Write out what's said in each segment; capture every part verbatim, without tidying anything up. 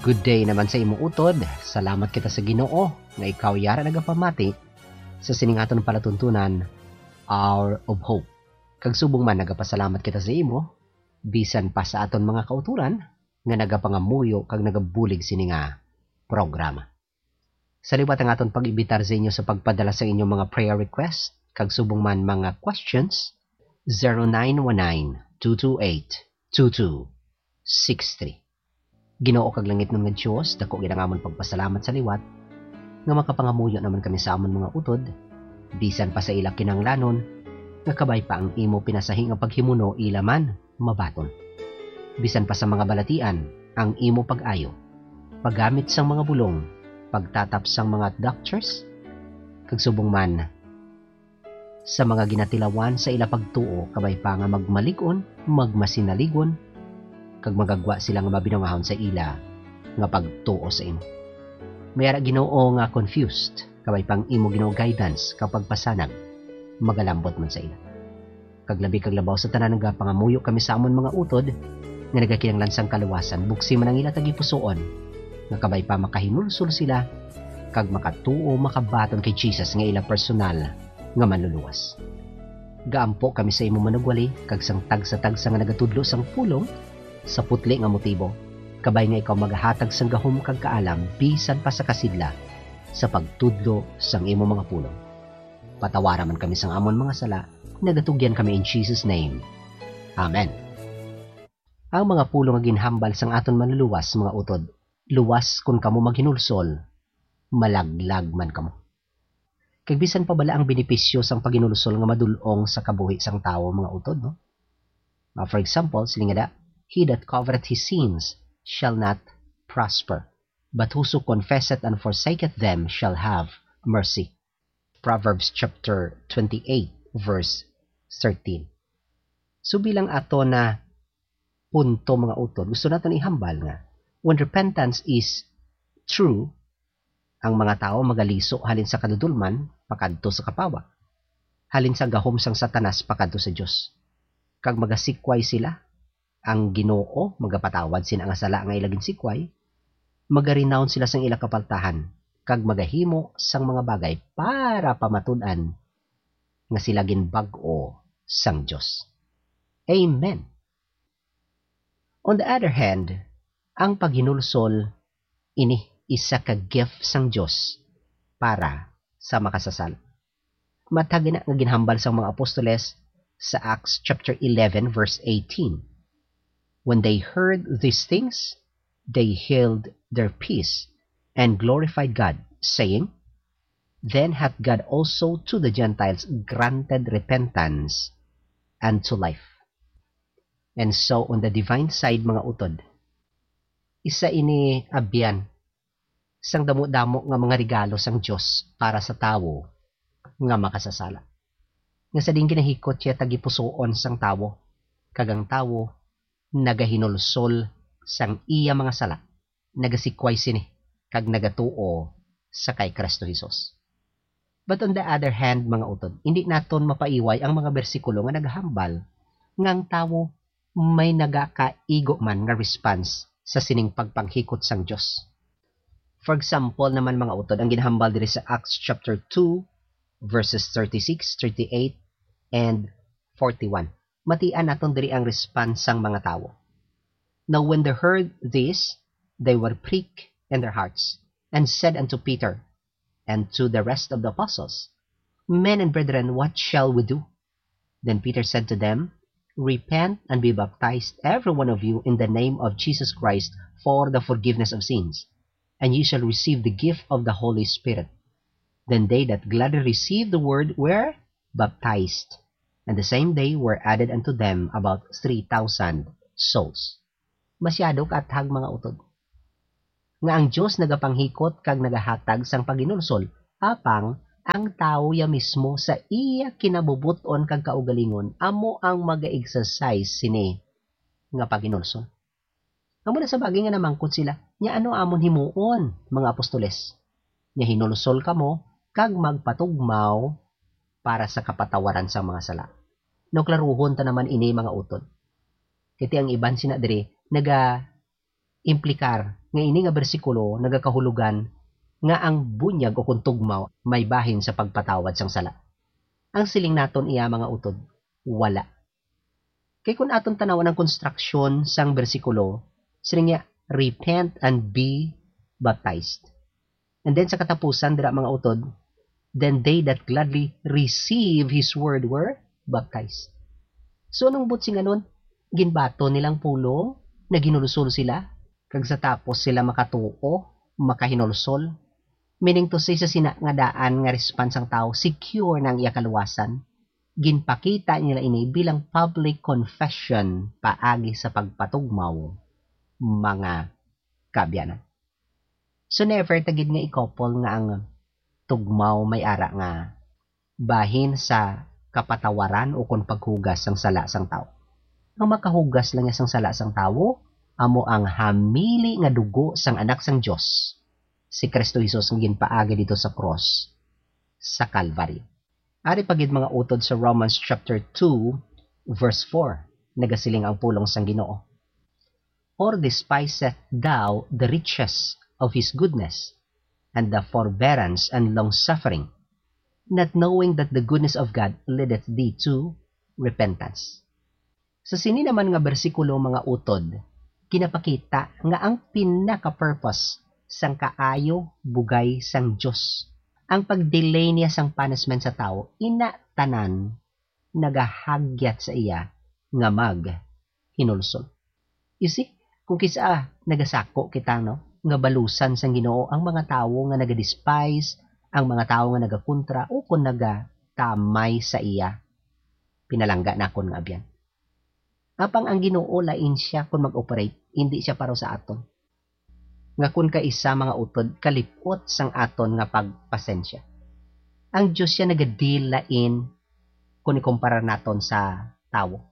Good day naman sa imo utod. Salamat kita sa Ginoo nga ikaw yara nagapamati sa siningaton palatuntunan Hour of Hope. Kag subong man nagapasalamat kita sa imo bisan pa sa aton mga kauturan nga nagapangamuyo kag nagabulig sini nga programa. Sa liwat ang aton pag-imbitar sa inyo sa pagpadala sa inyong mga prayer request kag subong man mga questions zero nine one nine two two eight two two six three. Ginoo kag langit ng Diyos, dako ginangamon pagpasalamat sa liwat nga makapangamuyo naman kami sa amon mga utod bisan pa sa ila kinanglanon nga kabay pa ang imo pinasahi nga paghimuno ila man mabaton. Bisan pa sa mga balatian ang imo pag-ayo, paggamit sang mga bulong, pagtatap sang mga doctors kag subong man sa mga ginatilawan sa ila pagtuo kabay pa nga magmalig-on, magmasinaligon kag magagwa sila nga mabinungahon sa ila nga pagtuo sa imo. Mayara Ginoo nga confused kabay pang imo Ginoo guidance kapag pasanag magalambot man sa ila. Kag labi kag labaw sa tanan nga pangamuyo kami sa amon mga utod nga nagakinanglan sang kaluwasan buksi man ang ila tagipusoon nga kabay pa makahinulsol sila kag makatuo makabaton kay Jesus nga ila personal nga manluluwas. Gaampo kami sa imo manugwali kag sang tag sa tag sa nga nagatudlo sang pulong sa putli nga motibo, kabay nga ikaw maghatag sang gahom kag kaalam bisan pa sa kasidla sa pagtudlo sang imo mga pulong. Patawara man kami sang amon mga sala, nagatugyan kami in Jesus' name. Amen. Ang mga pulong nga ginhambal sang aton manluluwas mga utod, luwas kun kamo maghinulsol, malaglag man kamo. Kag bisan pa bala ang benepisyo sang paghinulsol nga madulong sa kabuhi sang tawo mga utod, no? Uh, for example, silingada, he that covereth his sins shall not prosper, but whoso confesseth and forsaketh them shall have mercy. Proverbs chapter twenty-eight, verse thirteen. So bilang ato na punto mga utod, gusto natin ihambal nga, when repentance is true, ang mga tao magaliso halin sa kadudulman, pakadto sa kapawa. Halin sa gahom sang Satanas, pakadto sa Dios. Kag magasikway sila, ang Ginoo magapatawad sin ang sala nga ilagin sikway, magarinounce sila sang ila kapaltahan kag magahimo sang mga bagay para pamatud-an nga sila ginbag-o sang Dios. Amen. On the other hand, ang paghinulsol ini isa ka gift sang Dios para sa makasasala. Matag na nga ginhambal sang mga apostoles sa Acts chapter eleven verse eighteen. When they heard these things, they held their peace and glorified God, saying, Then hath God also to the Gentiles granted repentance and to life. And so, on the divine side, mga utod, isa ini abyan, sang damo-damo nga mga regalo sang Diyos para sa tawo nga makasasala. Nga sa din ginahikot siya tagipusoon sang tawo, kagang tawo, nagahinulsol sang iya mga sala, nagasikway sini, kag nagatuo sa kay Kristo Jesus. But on the other hand, mga utod, hindi naton mapaiway ang mga bersikulo nga naghambal ngang tawo may nagakaigo man nga response sa sining pagpanghikot sang Dios. For example naman mga utod, ang ginhambal diri sa Acts chapter two verses thirty-six, thirty-eight and forty-one. Matian naton diri ang response sang mga tawo. Now when they heard this, they were pricked in their hearts, and said unto Peter and to the rest of the apostles, Men and brethren, what shall we do? Then Peter said to them, Repent and be baptized every one of you in the name of Jesus Christ for the forgiveness of sins, and ye shall receive the gift of the Holy Spirit. Then they that gladly received the word were baptized, and the same day were added unto them about three thousand souls. Masyado kathag mga utod. Nga ang Diyos nagapanghikot kag nagahatag sang paginulsol, apang ang tao ya mismo sa iya kinabubuton kag kaugalingon, amo ang maga-exercise sini nga paginulsol. Amo na sa bagay nga namangkot sila, nya ano amon himuon, mga apostoles? Nya hinulsol kamo kag magpatugmaw para sa kapatawaran sa mga sala. No klaruhon ta naman ini mga utod. Kiti ang iban sina diri naga implikar nga ini nga bersikulo nagakahulugan nga ang bunyag o kung tugmaw may bahin sa pagpatawad sang sala. Ang siling naton iya mga utod, wala. Kay kung aton tanawan ang construction sang bersikulo, siling niya, repent and be baptized. And then sa katapusan, dira mga utod, then they that gladly receive His word were baptized. So nung butsing anon, ginbato nilang pulong, na ginulusol sila, kag sa tapos sila makatuo, makahinulsol, meaning to say sa sina nga daan nga response ang tao, secure ng iya kaluwasan, ginpakita nila ini bilang public confession paagi sa pagpatugmaw, mga kabyanan. So never tagid nga i-couple nga ang tugmaw may ara nga bahin sa kapatawaran o kung paghugas sang sala sang tao. Ang makahugas lang niya sang sala sang tao, amo ang hamili nga dugo sang anak sang Dios, si Kristo Jesus nga ginpaagi dito sa cross sa Calvary. Ari pagid mga utod sa Romans chapter two verse four, nagasiling ang pulong sang Ginoo. Or despiseth thou the riches of His goodness and the forbearance and long suffering, not knowing that the goodness of God leadeth thee to repentance. Sa sini naman nga bersikulo mga utod, kinapakita nga ang pinaka-purpose sang kaayo bugay sang Dios, ang pag-delay niya sang punishment sa tao, ina tanan nagahagyat sa iya nga mag hinulsol. You see, kung kisa nagasako kita no, nga balusan sang Ginoo ang mga tawo nga naga-despise, ang mga tawo nga nagakontra o kung nagatamay sa iya, pinalangga na kon nga abyan. Apang ang Ginoo lain siya kung mag-operate, hindi siya paro sa aton. Nga kun kaisa mga utod, kalipot sang aton nga pagpasensya. Ang Diyos siya nagadeal lain kung ikumpara naton sa tawo.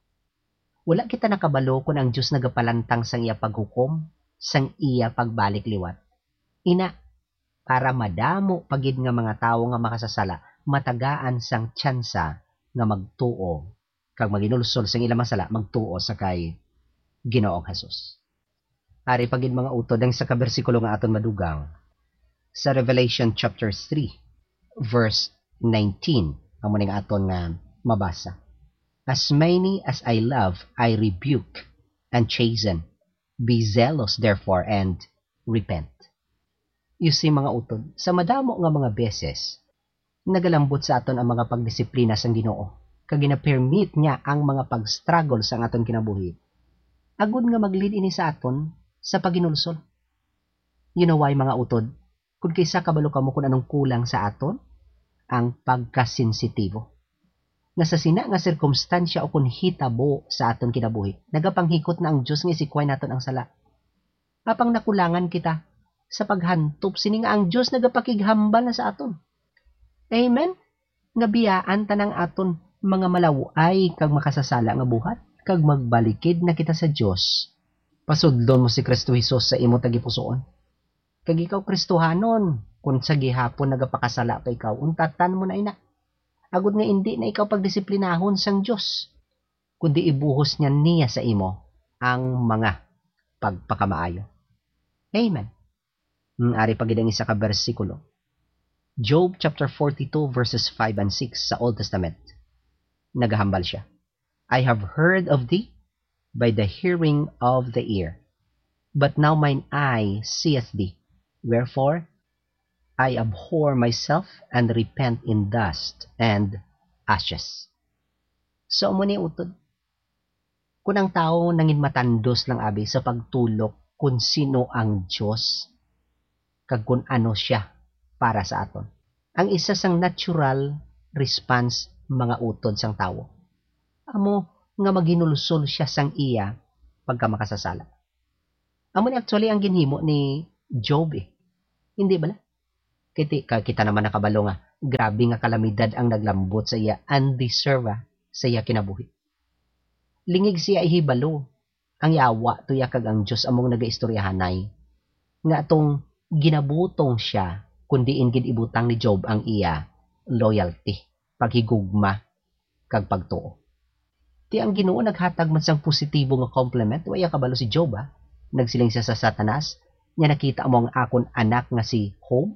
Wala kita nakabalo kung ang Diyos nagapalantang sang iya paghukom, sang iya pagbalik liwat. Ina, para madamo pagid nga mga tawo nga makasasala, matagaan sang tsansa nga magtuo, kag maginulsol sang ilang masala, magtuo sa kay Ginoong Hesus. Ari pagid mga utod ang sa kabersikulo nga aton madugang sa Revelation chapter three verse nineteen, amo ning aton nga mabasa. As many as I love, I rebuke and chasten. Be zealous therefore and repent. You see mga utod, sa madamo nga mga beses, nagalambot sa aton ang mga pagdisiplina sang Ginoo, kag gina-permit niya ang mga pag-struggle sa aton kinabuhi. Agud nga maglid ini sa aton sa paginulsol. You know why mga utod? Kung kaysa kabalo ka mo kung anong kulang sa aton, ang pagkasensitibo. Nga sa sina nga sirkumstansya o kung hitabo sa aton kinabuhi, nagapanghikot na ang Diyos nga isikway naton ang sala. Apang nakulangan kita sa paghantop, sini nga ang Diyos nagapakighambal na sa aton. Amen? Nga biyaan tanang aton mga malaway kag makasasala nga buhat, kag magbalikid na kita sa Diyos. Pasudlon mo si Kristo Jesus sa imo tagipusoon. Kag ikaw Kristohanon, kung sa gihapon nagapakasala pa ikaw, untatan mo na ina. Agud nga hindi na ikaw pagdisiplinahon sang Diyos, kundi ibuhos niya niya sa imo ang mga pagpakamaayo. Amen. Hmm, ari pagid ang isa ka bersikulo. Job chapter forty-two verses five and six sa Old Testament. Nagahambal siya. I have heard of thee by the hearing of the ear, but now mine eye seeth thee. Wherefore I abhor myself and repent in dust and ashes. So mo ni utod, kung ang tao nangin matandos lang abi sa pagtulok kung sino ang Diyos, kag kung ano siya para sa aton. Ang isa sang natural response mga utod sang tao, amo nga maginulsol siya sang iya pagka makasasala. Amo ni actually ang ginhimo ni Job eh. Hindi ba? Kita, kita naman nakabalo nga, grabe nga kalamidad ang naglambot sa iya, undeserved sa iya kinabuhi. Lingig siya ihibalo, ang yawa tuya kag ang Diyos among nagaistoryahanay, nga atong ginabutong siya, kundi ingid ibutang ni Job ang iya loyalty, paghigugma, kag pagtuo. Ti ang Ginoo naghatag man sang positibo nga compliment, waya kabalo si Job ha. nagsiling siya sa Satanas, nya nakita mo ang akon anak nga si Job.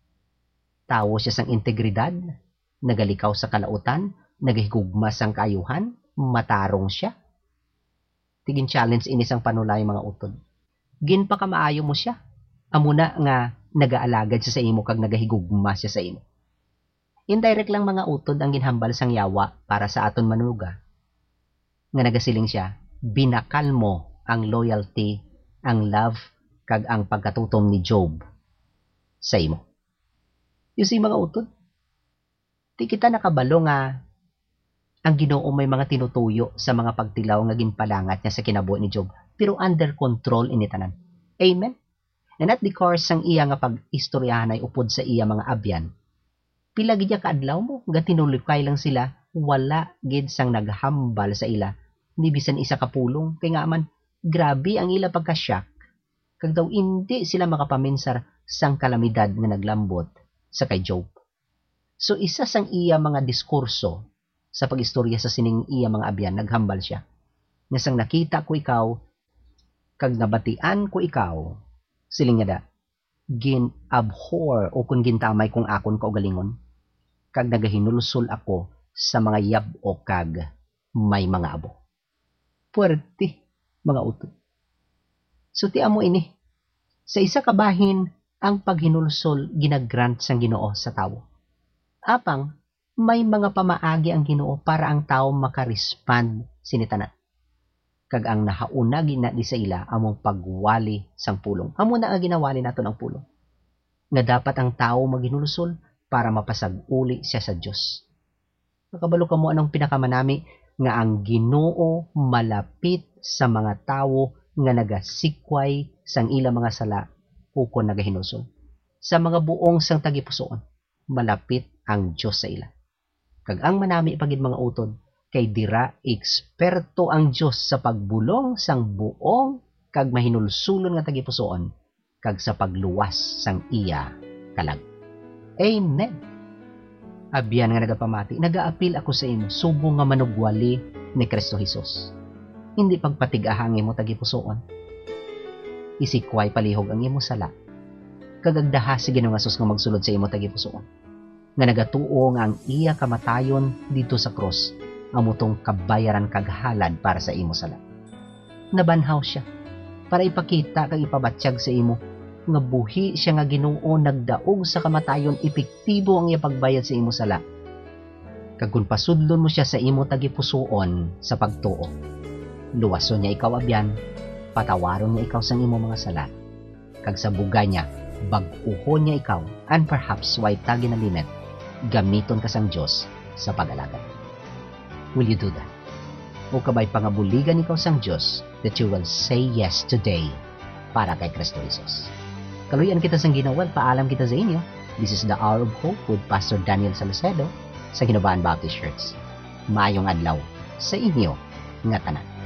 Tawo siya sang integridad, nagalikaw sa kalautan, nagahigugma sang kaayuhan, matarong siya. Tigin challenge ini sang panulay mga utod. Gin pa ka maayo mo siya. Amuna nga nagaalagad siya sa imo kag nagahigugma siya sa imo. Indirect lang mga utod ang ginhambal sang yawa para sa aton manuga. Nga nagasiling siya, binakal mo ang loyalty, ang love, kag ang pagkatutom ni Job sa imo. You see mga utod, di kita nakabalo nga ang Ginoo may mga tinutuyo sa mga pagtilaw nga ginpalangat niya sa kinabuhi ni Job, pero under control ini tanan. Amen? And at the course sang iya nga pag-istoryahan ay upod sa iya mga abyan, pila gid ya kaadlaw mo, nga tinulukay lang sila, wala gid sang naghambal sa ila, ni bisan isa ka pulong, kay nga man, grabe ang ila pagka-shock, kag daw hindi sila makapaminsar sang kalamidad nga naglambot sa kay Job. So isa sang iya mga diskurso sa pag-istorya sa sining iya mga abyan, naghambal siya. Nga sang nakita ko ikaw, kag nabatian ko ikaw, siling nga da, gin-abhor o kung gintamay kong akon kaugalingon, kag nagahinulsol ako sa mga yab-o kag may mga abo. Puwerte, mga utod. So ti amo ini, sa isa kabahin ang paghinulsol ginagrant sang Ginoo sa tawo. Apang, may mga pamaagi ang Ginoo para ang tao makarespond sinitanan. Kag ang nahauna gina di sa ila among pagwali sang pulong. Amo na ang ginawali nato ng pulong. Nga dapat ang tao maghinulsol para mapasag-uli siya sa Dios. Nakabalo ka mo anong pinakamanami nga ang Ginoo malapit sa mga tao nga nagasikway sang ila mga sala ukon nagahinulsol. Sa mga buong sang tagipusoon, malapit ang Dios sa ila. Kag ang manami pagid mga utod, kay dira eksperto ang Dios sa pagbulong sang buong kag mahinulsulon nga tagipusoon kag sa pagluwas sang iya kalag. Amen. Abyan nga nagapamati, nagaapil ako sa imo, subo nga manugwali ni Kristo Jesus. Hindi pagpatigahang imo tagipusoon. Isikway palihog ang imo sala. Kagagdaha si Ginoong Hesus nga magsulod sa imo tagipusoon. Nga nagatuo nga ang iya kamatayon dito sa cross, amutong kabayaran kag halad para sa imo sala. Nabanhaw siya para ipakita kag ipabatsyag sa imo nga buhi siya nga Ginoo, nagdaog sa kamatayon, epektibo ang iya pagbayad sa imo sala. Kag kun pasudlon mo siya sa imo tagipusoon sa pagtuo, luwason niya ikaw abyan, patawaron niya ikaw sang imo mga sala, kag sa bugay niya bag-uhon niya ikaw, and perhaps why tagi na limit, gamiton ka sang Dios sa pag-alagad. Will you do that? O kabay pangabuligan ikaw sang Dios that you will say yes today para kay Kristo Jesus. Kaluyan kita sang ginawal, paalam kita sa inyo. This is the Hour of Hope with Pastor Daniel Salcedo sa Ginobaan Baptist Church. Maayong adlaw sa inyo nga tanan.